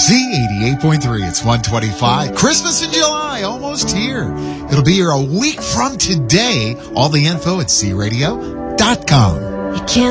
Z88.3, it's 125. Christmas in July, almost here. It'll be here a week from today. All the info at CRadio.com. You can't